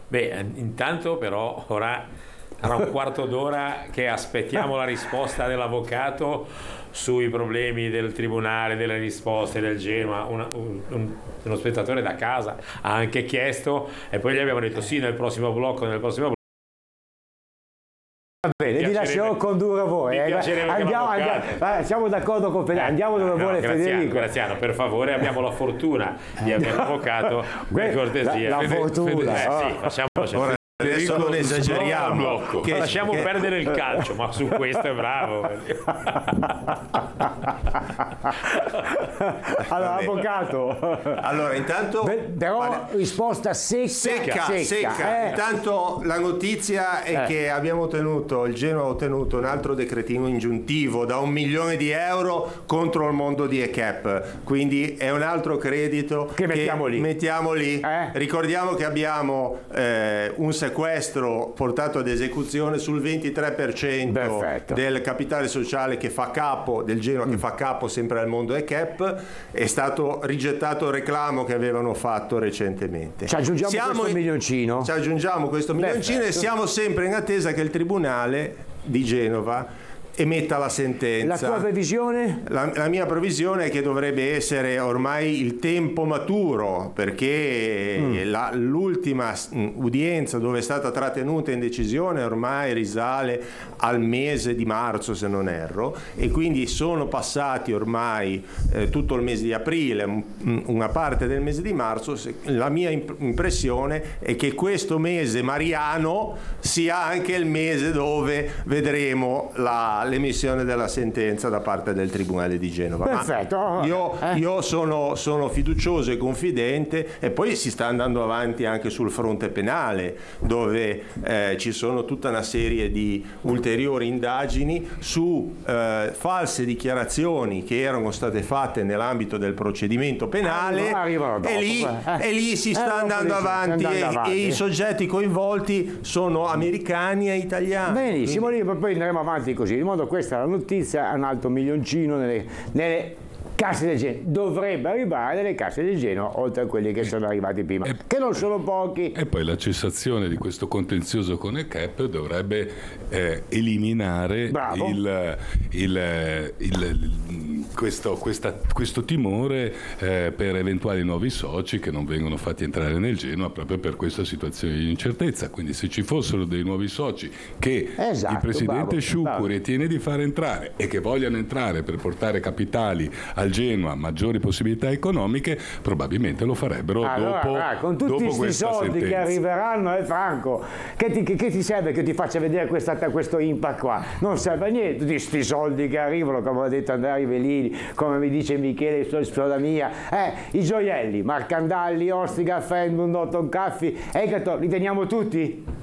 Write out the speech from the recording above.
Beh, intanto però ora tra un quarto d'ora che aspettiamo la risposta dell'avvocato sui problemi del tribunale, delle risposte del Genoa. Uno spettatore da casa ha anche chiesto e poi gli abbiamo detto sì, nel prossimo blocco. Va bene, vi lascerò condurre a voi. Siamo d'accordo con Federico, andiamo dove vuole Federico. Graziano, per favore, abbiamo la fortuna di aver avvocato, per cortesia. La fortuna. Sì, facciamo. Adesso non esageriamo, Lasciamo perdere il calcio, ma su questo è bravo. Allora, avvocato. Allora, intanto però risposta secca. Intanto la notizia è che il Genoa ha ottenuto un altro decretino ingiuntivo da 1 milione di euro contro il mondo di ECAP, quindi è un altro credito che mettiamo lì. Ricordiamo che abbiamo un sequestro portato ad esecuzione sul 23% Perfetto. del capitale sociale che fa capo del Genoa, che fa capo sempre al mondo ECAP. È stato rigettato il reclamo che avevano fatto recentemente. Ci aggiungiamo questo milioncino. Ci aggiungiamo questo milioncino e siamo sempre in attesa che il Tribunale di Genova emetta la sentenza. La tua previsione? La mia previsione è che dovrebbe essere ormai il tempo maturo, perché l'ultima udienza dove è stata trattenuta in decisione ormai risale al mese di marzo, se non erro, e quindi sono passati ormai tutto il mese di aprile, una parte del mese di marzo. La mia impressione è che questo mese mariano sia anche il mese dove vedremo l'emissione della sentenza da parte del Tribunale di Genova. Perfetto. Io sono fiducioso e confidente, e poi si sta andando avanti anche sul fronte penale, dove ci sono tutta una serie di ulteriori indagini su false dichiarazioni che erano state fatte nell'ambito del procedimento penale, e lì si sta andando avanti e i soggetti coinvolti sono americani e italiani. Benissimo, poi andremo avanti così, di modo questa è la notizia, un altro milioncino nelle casse del Genoa. Dovrebbe arrivare nelle casse del Genoa, oltre a quelli che sono arrivati prima, che non sono pochi. E poi la cessazione di questo contenzioso con il CAP dovrebbe eliminare questo timore per eventuali nuovi soci che non vengono fatti entrare nel Genoa proprio per questa situazione di incertezza. Quindi se ci fossero dei nuovi soci che il presidente Sciuccu ritiene di far entrare e che vogliano entrare per portare capitali al Genoa, maggiori possibilità economiche, probabilmente lo farebbero dopo con tutti questi soldi sentenza. che arriveranno, Franco, che ti serve che ti faccia vedere questo impact qua? Non serve a niente, tutti questi soldi che arrivano, come ha detto Andrea Rivellini, come mi dice Michele Sodamia, i gioielli, Marcandalli, Ostiga, Fendun, Norton Caffi, li teniamo tutti?